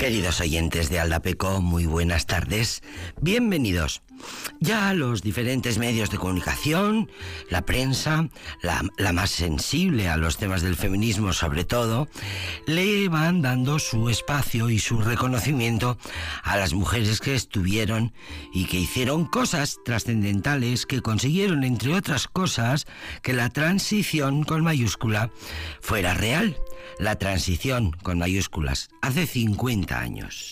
Queridos oyentes de Aldapeco, muy buenas tardes. Bienvenidos. Ya los diferentes medios de comunicación, la prensa, la más sensible a los temas del feminismo sobre todo, le van dando su espacio y su reconocimiento a las mujeres que estuvieron y que hicieron cosas trascendentales, que consiguieron, entre otras cosas, que la transición con mayúscula fuera real. La transición con mayúsculas, hace 50 años.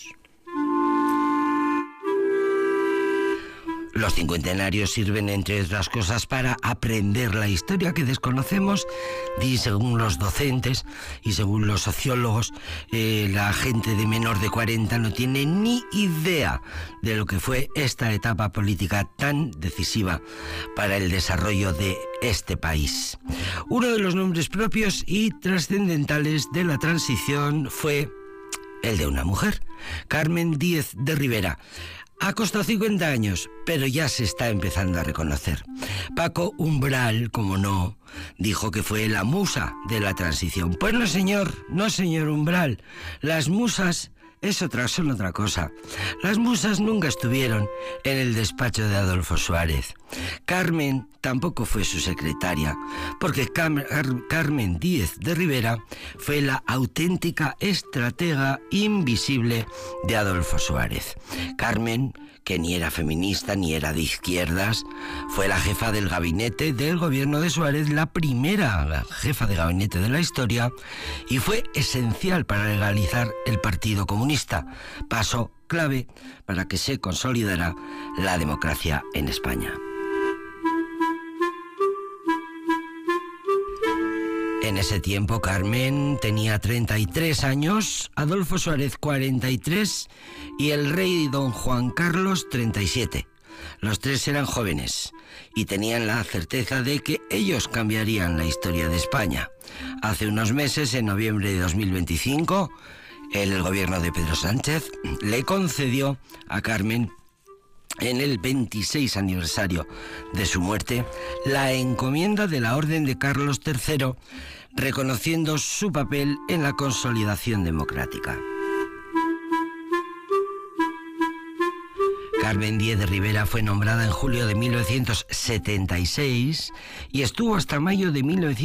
Los cincuentenarios sirven, entre otras cosas, para aprender la historia que desconocemos, y según los docentes y según los sociólogos, la gente de menor de 40 no tiene ni idea de lo que fue esta etapa política tan decisiva para el desarrollo de este país. Uno de los nombres propios y trascendentales de la transición fue el de una mujer, Carmen Díez de Rivera. Ha costado 50 años, pero ya se está empezando a reconocer. Paco Umbral, como no, dijo que fue la musa de la transición. Pues no, señor Umbral. Las musas son otra cosa. Las musas nunca estuvieron en el despacho de Adolfo Suárez. Carmen tampoco fue su secretaria, porque Carmen Díez de Rivera fue la auténtica estratega invisible de Adolfo Suárez. Carmen, que ni era feminista ni era de izquierdas, fue la jefa del gabinete del gobierno de Suárez, la primera jefa de gabinete de la historia, y fue esencial para legalizar el Partido Comunista, paso clave para que se consolidara la democracia en España. En ese tiempo Carmen tenía 33 años, Adolfo Suárez 43 y el rey don Juan Carlos 37. Los tres eran jóvenes y tenían la certeza de que ellos cambiarían la historia de España. Hace unos meses, en noviembre de 2025, el gobierno de Pedro Sánchez le concedió a Carmen, en el 26 aniversario de su muerte, la encomienda de la Orden de Carlos III, reconociendo su papel en la consolidación democrática. Carmen Díez de Rivera fue nombrada en julio de 1976 y estuvo hasta mayo de 1976